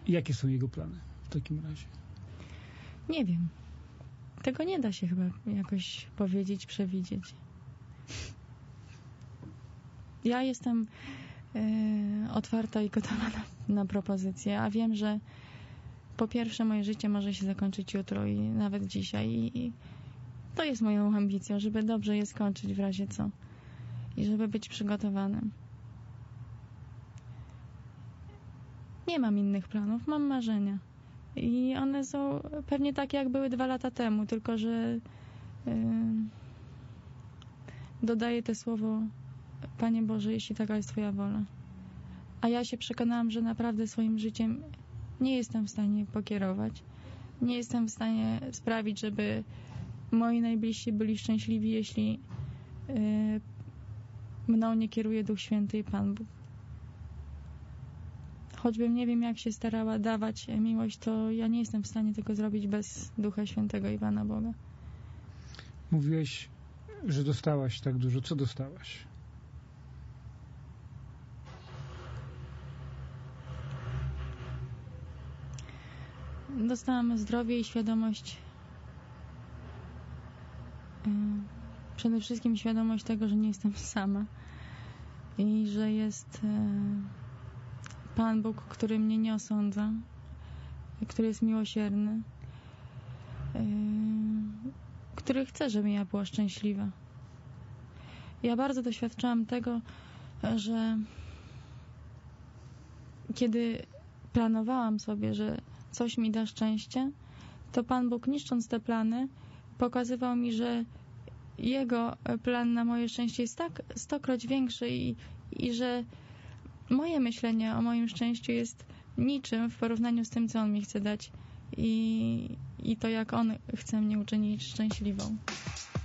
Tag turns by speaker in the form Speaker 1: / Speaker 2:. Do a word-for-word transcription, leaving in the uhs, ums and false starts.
Speaker 1: Jakie są jego plany w takim razie?
Speaker 2: Nie wiem. Tego nie da się chyba jakoś powiedzieć, przewidzieć. Ja jestem y, otwarta i gotowa na, na propozycje, a wiem, że po pierwsze moje życie może się zakończyć jutro i nawet dzisiaj i, i to jest moją ambicją, żeby dobrze je skończyć w razie co i żeby być przygotowanym. Nie mam innych planów, mam marzenia i one są pewnie takie jak były dwa lata temu, tylko że yy, dodaję to słowo Panie Boże, jeśli taka jest Twoja wola. A ja się przekonałam, że naprawdę swoim życiem nie jestem w stanie pokierować. Nie jestem w stanie sprawić, żeby moi najbliżsi byli szczęśliwi, jeśli yy, mną nie kieruje Duch Święty i Pan Bóg. Choćbym nie wiem, jak się starała dawać miłość, to ja nie jestem w stanie tego zrobić bez Ducha Świętego i Pana Boga.
Speaker 1: Mówiłeś, że dostałaś tak dużo. Co dostałaś?
Speaker 2: Dostałam zdrowie i świadomość, yy, przede wszystkim świadomość tego, że nie jestem sama i że jest yy, Pan Bóg, który mnie nie osądza, który jest miłosierny, yy, który chce, żebym ja była szczęśliwa. Ja bardzo doświadczałam tego, że kiedy planowałam sobie, że coś mi da szczęście, to Pan Bóg, niszcząc te plany, pokazywał mi, że Jego plan na moje szczęście jest tak stokroć większy i, i że moje myślenie o moim szczęściu jest niczym w porównaniu z tym, co On mi chce dać i, i to, jak On chce mnie uczynić szczęśliwą.